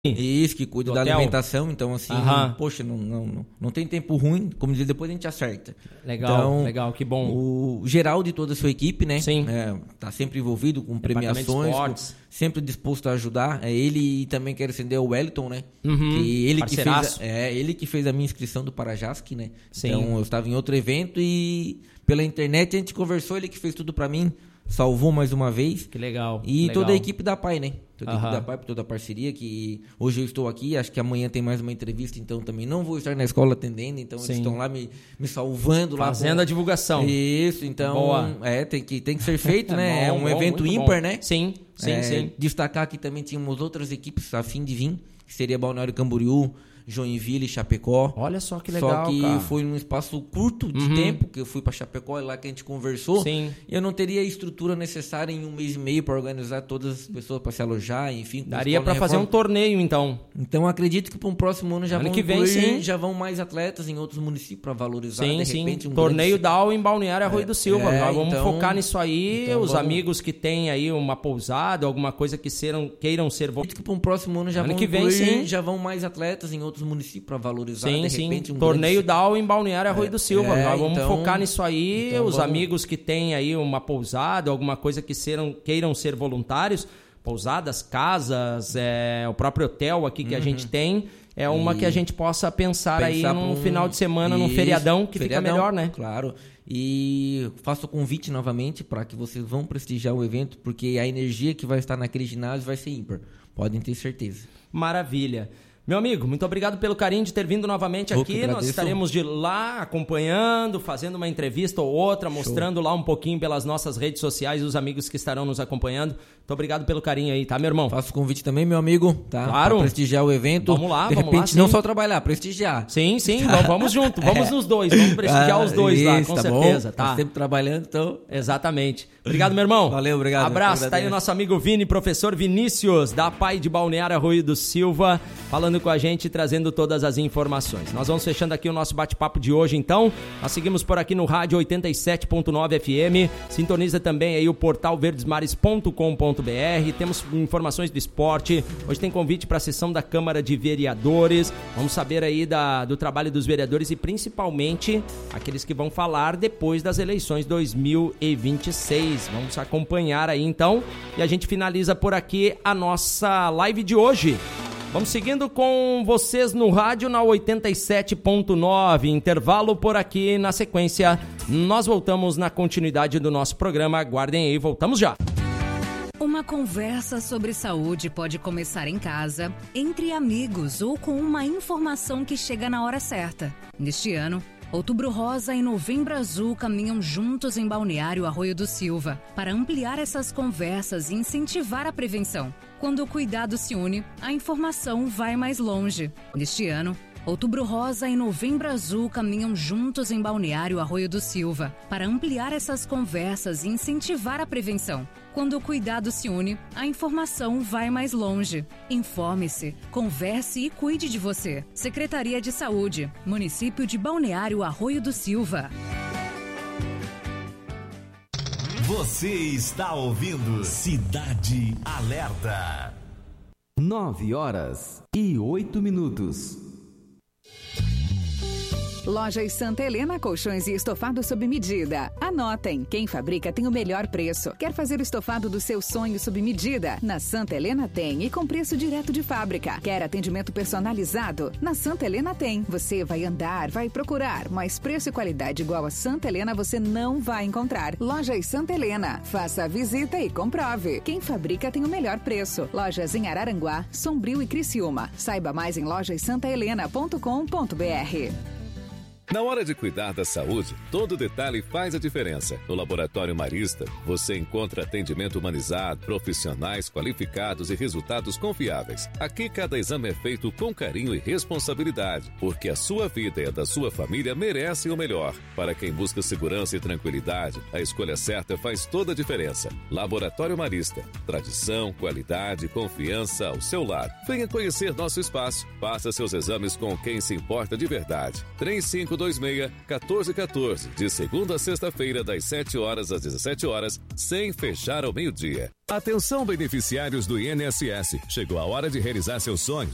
Isso, que cuida da alimentação, então assim, poxa, não tem tempo ruim, como dizer, depois a gente acerta. Legal, então, legal, que bom. O geral de toda a sua equipe, né? Sim. Tá sempre envolvido com premiações, sempre disposto a ajudar. Ele também quero acender o Wellington, né? Que ele que fez a minha inscrição do Parajasc, né? Sim. Então eu estava em outro evento e pela internet a gente conversou, ele que fez tudo pra mim. Salvou mais uma vez. Que legal. E toda a equipe da PAI, né? Toda a equipe da PAI, por toda a parceria, que hoje eu estou aqui, acho que amanhã tem mais uma entrevista, então também não vou estar na escola atendendo, então eles estão lá me salvando. Fazendo a divulgação. Isso, então tem que ser feito, né? É um evento ímpar, né? Sim. Destacar que também tínhamos outras equipes a fim de vir, que seria Balneário Camboriú, Joinville e Chapecó. Olha só que legal, só que cara. foi num espaço curto de tempo que eu fui para Chapecó, é lá que a gente conversou. Sim. E eu não teria a estrutura necessária em 1 mês e meio para organizar todas as pessoas para se alojar, enfim. Daria para fazer um torneio, então. Então acredito que para um próximo ano já vão mais atletas em outros municípios para valorizar. Sim, de repente, sim. Torneio DAO em Balneário Arroio do Silva. Nós vamos focar nisso aí. Então, os amigos que têm aí uma pousada, alguma coisa que queiram ser... Acredito que para um próximo ano já vão mais atletas em outros municípios para valorizar. Sim. Torneio DAO em Balneário Arroio do Silva. Nós vamos focar nisso aí. Os amigos que têm aí uma pousada, alguma coisa que queiram ser voluntários, pousadas, casas, o próprio hotel aqui que a gente tem, uma que a gente possa pensar aí num final de semana, num feriadão, que fica melhor, né? Claro. E faço o convite novamente para que vocês vão prestigiar o evento, porque a energia que vai estar naquele ginásio vai ser ímpar. Podem ter certeza. Maravilha. Meu amigo, muito obrigado pelo carinho de ter vindo novamente aqui. Nós estaremos de lá acompanhando, fazendo uma entrevista ou outra, mostrando lá um pouquinho pelas nossas redes sociais os amigos que estarão nos acompanhando. Muito obrigado pelo carinho aí, tá, meu irmão? Faço o convite também, meu amigo, tá? Claro. Pra prestigiar o evento. Vamos lá, não só trabalhar, prestigiar. Sim, vamos junto, vamos nos dois, vamos prestigiar os dois lá, com certeza. Bom. Tá sempre trabalhando, então... Exatamente. Obrigado, meu irmão. Valeu, obrigado. Abraço, tá aí o nosso amigo Vini, professor Vinícius, da PAI de Balneário Arroio do Silva, falando com a gente, trazendo todas as informações. Nós vamos fechando aqui o nosso bate-papo de hoje, então. Nós seguimos por aqui no rádio 87.9 FM. Sintoniza também aí o portal verdesmares.com.br. Temos informações do esporte. Hoje tem convite para a sessão da Câmara de Vereadores. Vamos saber aí do trabalho dos vereadores e principalmente aqueles que vão falar depois das eleições 2026. Vamos acompanhar aí, então. E a gente finaliza por aqui a nossa live de hoje. Vamos seguindo com vocês no rádio na 87.9, intervalo por aqui. Na sequência, nós voltamos na continuidade do nosso programa. Aguardem aí, voltamos já. Uma conversa sobre saúde pode começar em casa, entre amigos ou com uma informação que chega na hora certa. Neste ano, Outubro Rosa e Novembro Azul caminham juntos em Balneário Arroio do Silva para ampliar essas conversas e incentivar a prevenção. Quando o cuidado se une, a informação vai mais longe. Neste ano, Outubro Rosa e Novembro Azul caminham juntos em Balneário Arroio do Silva para ampliar essas conversas e incentivar a prevenção. Quando o cuidado se une, a informação vai mais longe. Informe-se, converse e cuide de você. Secretaria de Saúde, Município de Balneário Arroio do Silva. Você está ouvindo Cidade Alerta. 9h08. Lojas Santa Helena, colchões e estofados sob medida. Anotem, quem fabrica tem o melhor preço. Quer fazer o estofado do seu sonho sob medida? Na Santa Helena tem e com preço direto de fábrica. Quer atendimento personalizado? Na Santa Helena tem. Você vai andar, vai procurar, mas preço e qualidade igual a Santa Helena você não vai encontrar. Lojas Santa Helena, faça a visita e comprove. Quem fabrica tem o melhor preço. Lojas em Araranguá, Sombrio e Criciúma. Saiba mais em lojassantahelena.com.br. Na hora de cuidar da saúde, todo detalhe faz a diferença. No Laboratório Marista, você encontra atendimento humanizado, profissionais qualificados e resultados confiáveis. Aqui, cada exame é feito com carinho e responsabilidade, porque a sua vida e a da sua família merecem o melhor. Para quem busca segurança e tranquilidade, a escolha certa faz toda a diferença. Laboratório Marista. Tradição, qualidade e confiança ao seu lado. Venha conhecer nosso espaço. Faça seus exames com quem se importa de verdade. 3526-1414, de segunda a sexta-feira, das 7 horas às 17 horas, sem fechar ao meio-dia. Atenção, beneficiários do INSS. Chegou a hora de realizar seus sonhos.